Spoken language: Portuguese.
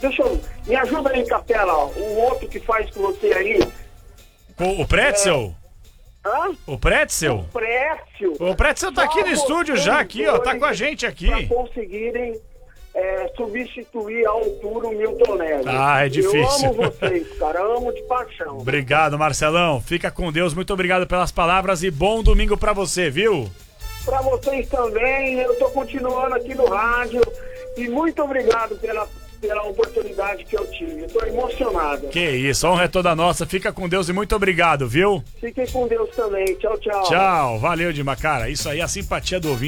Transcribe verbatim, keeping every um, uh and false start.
deixa eu... Me ajuda aí, Capela, ó, o outro que faz com você aí. O, o Pretzel? É... Hã? O Pretzel? O Pretzel. O Pretzel tá aqui no estúdio já, aqui, ó. Tá com a gente aqui. Pra conseguirem é, substituir a altura o Milton Neves. Ah, é difícil. Eu amo vocês, cara. Amo de paixão. Obrigado, Marcelão. Fica com Deus. Muito obrigado pelas palavras e bom domingo pra você, viu? Pra vocês também. Eu tô continuando aqui no rádio. E muito obrigado pela... pela oportunidade que eu tive. Eu tô emocionado. Que isso, a honra é toda nossa. Fica com Deus e muito obrigado, viu? Fiquem com Deus também. Tchau, tchau. Tchau, valeu, Dima, cara. Isso aí é a simpatia do ouvinte.